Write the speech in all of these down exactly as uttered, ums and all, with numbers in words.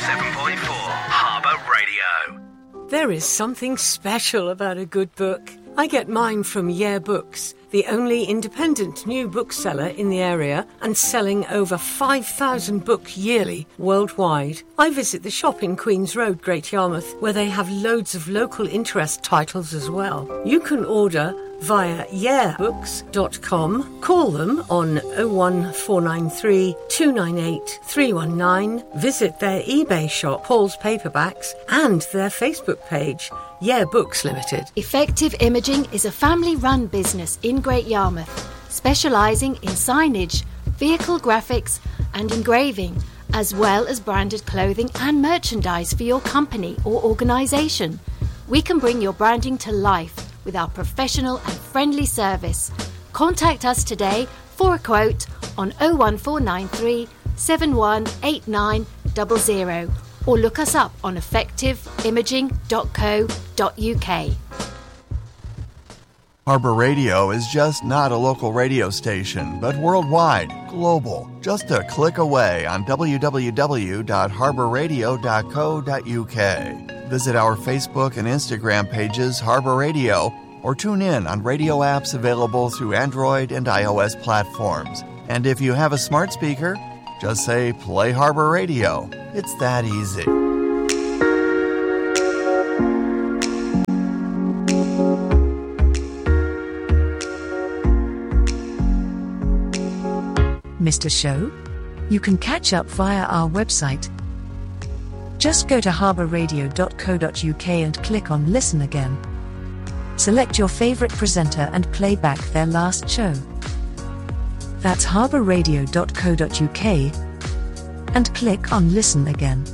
seven point four Harbour Radio. There is something special about a good book. I get mine from Yeah Books, the only independent new bookseller in the area and selling over five thousand books yearly worldwide. I visit the shop in Queen's Road, Great Yarmouth, where they have loads of local interest titles as well. You can order via yeah books dot com. Call them on oh one four nine three, two nine eight, three one nine. Visit their eBay shop, Paul's Paperbacks, and their Facebook page, Yeah Books Limited. Effective Imaging is a family-run business in Great Yarmouth, specialising in signage, vehicle graphics and engraving, as well as branded clothing and merchandise for your company or organisation. We can bring your branding to life with our professional and friendly service. Contact us today for a quote on oh one four nine three, seven one eight nine zero zero or look us up on effective imaging dot co dot uk. Harbour Radio is just not a local radio station, but worldwide, global. Just a click away on w w w dot harbour radio dot co dot u k. Visit our Facebook and Instagram pages, Harbour Radio, or tune in on radio apps available through Android and iOS platforms. And if you have a smart speaker, just say, play Harbour Radio. It's that easy. Missed a show? You can catch up via our website. Just go to harbour radio dot co dot u k and click on Listen Again. Select your favourite presenter and play back their last show. That's harbour radio dot co dot u k and click on Listen Again.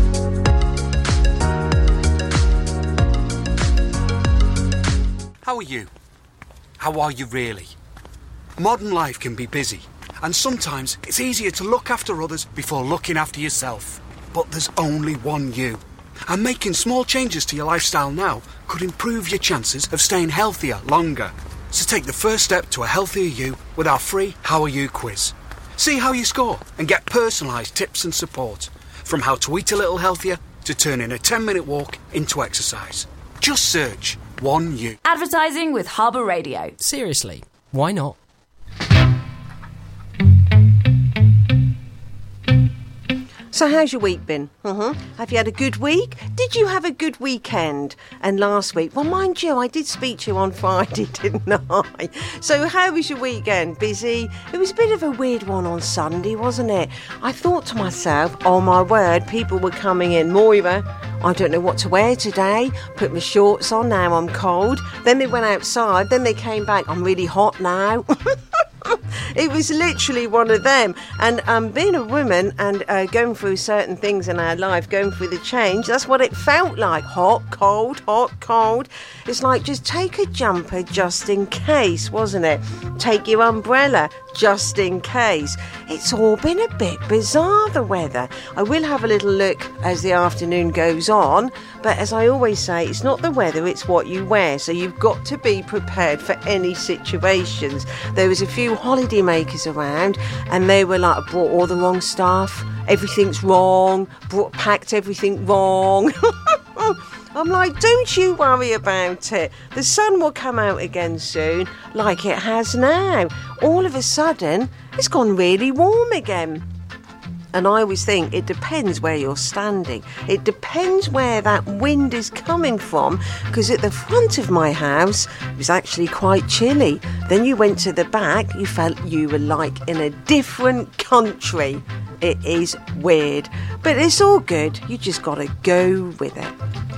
How are you? How are you really? Modern life can be busy, and sometimes it's easier to look after others before looking after yourself. But there's only one you. And making small changes to your lifestyle now could improve your chances of staying healthier longer. So take the first step to a healthier you with our free How Are You quiz. See how you score and get personalised tips and support. From how to eat a little healthier to turning a ten minute walk into exercise. Just search one you. Advertising with Harbour Radio. Seriously, why not? So how's your week been? Uh-huh. Have you had a good week? Did you have a good weekend? And last week, well, mind you, I did speak to you on Friday, didn't I? So how was your weekend? Busy? It was a bit of a weird one on Sunday, wasn't it? I thought to myself, oh my word, people were coming in. Moira, I don't know what to wear today. Put my shorts on, now I'm cold. Then they went outside, then they came back, I'm really hot now. It was literally one of them. And um, being a woman and uh, going through certain things in our life, going through the change, that's what it felt like. Hot, cold, hot, cold. It's like, just take a jumper just in case, wasn't it? Take your umbrella just in case. It's all been a bit bizarre, the weather. I will have a little look as the afternoon goes on, but as I always say, it's not the weather, it's what you wear. So you've got to be prepared for any situations. There was a few holiday makers around and they were like, brought all the wrong stuff, everything's wrong, brought, packed everything wrong. I'm like, don't you worry about it. The sun will come out again soon, like it has now. All of a sudden, it's gone really warm again. And I always think it depends where you're standing. It depends where that wind is coming from, because at the front of my house, it was actually quite chilly. Then you went to the back, you felt you were like in a different country. It is weird. But it's all good. You just got to go with it.